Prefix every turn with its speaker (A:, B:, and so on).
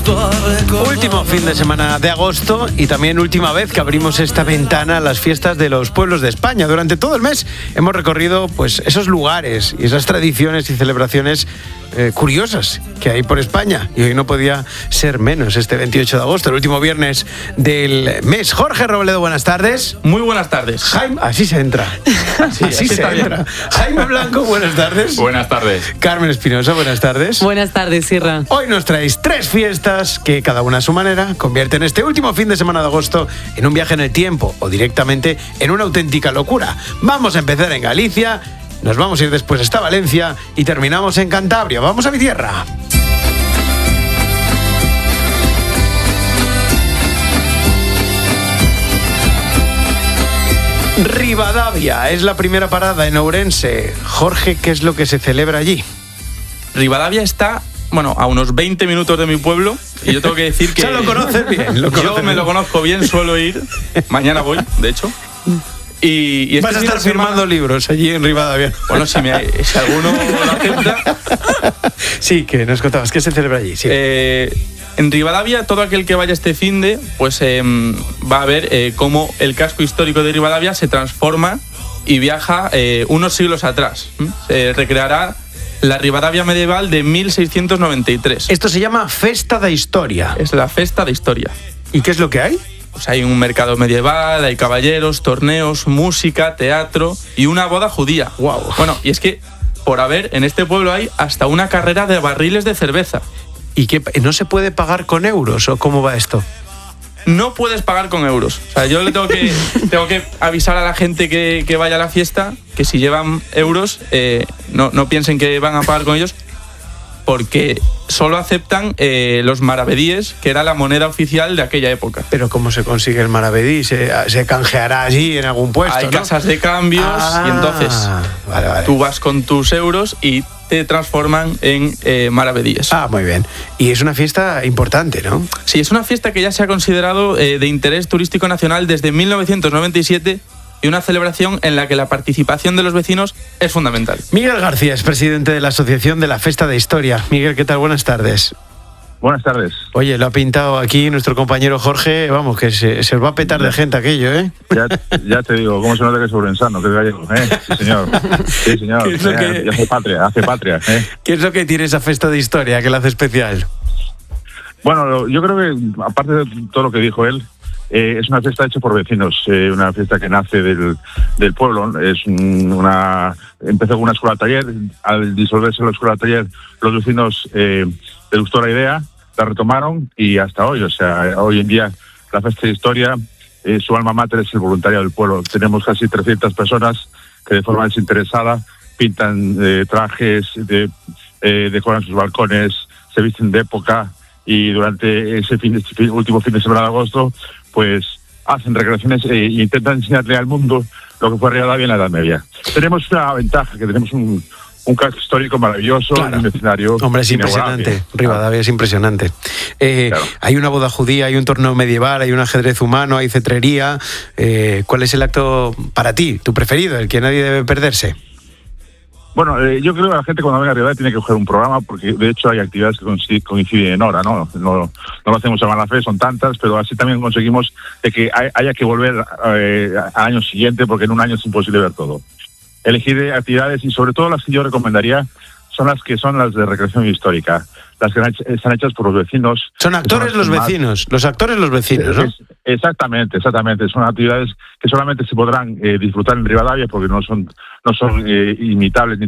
A: Último fin de semana de agosto y también última vez que abrimos esta ventana a las fiestas de los pueblos de España. Durante todo el mes hemos recorrido pues esos lugares y esas tradiciones y celebraciones curiosas que hay por España. Y hoy no podía ser menos, este 28 de agosto, el último viernes del mes. Jorge Robledo, buenas tardes.
B: Muy buenas tardes.
A: Jaime, así se entra. Así se entra. Jaime Blanco, buenas tardes.
B: Buenas tardes.
A: Carmen Espinosa, buenas tardes.
C: Buenas tardes, Sierra.
A: Hoy nos traéis 3 fiestas que cada una a su manera convierten este último fin de semana de agosto en un viaje en el tiempo o directamente en una auténtica locura. Vamos a empezar en Galicia, nos vamos a ir después hasta Valencia y terminamos en Cantabria. Vamos a mi tierra. Ribadavia es la primera parada en Ourense. Jorge, ¿qué es lo que se celebra allí?
B: Ribadavia está, a unos 20 minutos de mi pueblo y yo tengo que decir que...
A: Ya lo conoces bien.
B: Yo me lo conozco bien, suelo ir. Mañana voy, de hecho. Y
A: vas a estar firmando libros allí en Ribadavia.
B: Bueno, si alguno lo acepta.
A: Sí, que nos contabas, ¿qué se celebra allí? Sí.
B: En Ribadavia, todo aquel que vaya este finde, pues va a ver cómo el casco histórico de Ribadavia se transforma y viaja unos siglos atrás. Se recreará la Ribadavia medieval de 1693.
A: Esto se llama Festa da Historia.
B: Es la Festa da Historia.
A: ¿Y qué es lo que hay?
B: Pues hay un mercado medieval, hay caballeros, torneos, música, teatro y una boda judía.
A: Wow.
B: Bueno, y es que, en este pueblo hay hasta una carrera de barriles de cerveza.
A: ¿Y qué, no se puede pagar con euros o cómo va esto?
B: No puedes pagar con euros. O sea, yo le tengo que avisar a la gente que vaya a la fiesta que si llevan euros, no piensen que van a pagar con ellos, porque solo aceptan los maravedíes, que era la moneda oficial de aquella época.
A: ¿Pero cómo se consigue el maravedí? ¿Se canjeará allí en algún puesto?
B: Hay casas de cambios y entonces
A: vale.
B: Tú vas con tus euros y te transforman en maravedíes.
A: Muy bien. Y es una fiesta importante, ¿no?
B: Sí, es una fiesta que ya se ha considerado de interés turístico nacional desde 1997 y una celebración en la que la participación de los vecinos es fundamental.
A: Miguel García es presidente de la Asociación de la Festa de Historia. Miguel, ¿qué tal? Buenas tardes.
D: Buenas tardes.
A: Oye, lo ha pintado aquí nuestro compañero Jorge, que se va a petar de gente aquello, ¿eh?
D: Ya te digo, ¿cómo se nota que es ourensano, que es gallego? Sí, señor. Sí, señor. Y hace patria.
A: ¿Qué es lo que tiene esa Festa de Historia que la hace especial?
D: Bueno, yo creo que, aparte de todo lo que dijo él, es una fiesta hecha por vecinos, una fiesta que nace del pueblo. Empezó con una escuela taller. Al disolverse la escuela taller, los vecinos les gustó la idea, la retomaron y hasta hoy. O sea, hoy en día la Festa de Historia, su alma mater es el voluntariado del pueblo. Tenemos casi 300 personas que de forma desinteresada pintan trajes, decoran sus balcones, se visten de época y durante ese último fin de semana de agosto pues hacen recreaciones e intentan enseñarle al mundo lo que fue Ribadavia en la Edad Media. Tenemos una ventaja, que tenemos un casco histórico maravilloso, claro. Un escenario...
A: Hombre, es impresionante. Ribadavia es impresionante. Claro. Hay una boda judía, hay un torneo medieval, hay un ajedrez humano, hay cetrería. ¿Cuál es el acto para ti, tu preferido, el que nadie debe perderse?
D: Bueno, yo creo que la gente cuando venga a Ribadavia tiene que coger un programa, porque de hecho hay actividades que coinciden en hora, ¿no? No lo hacemos a mala fe, son tantas, pero así también conseguimos de que haya que volver al año siguiente, porque en un año es imposible ver todo. Elegir actividades y sobre todo las que yo recomendaría son las de recreación histórica, las que están hechas por los vecinos.
A: Son actores los vecinos, los actores los vecinos, ¿no?
D: Exactamente. Son actividades que solamente se podrán disfrutar en Ribadavia porque no son imitables ni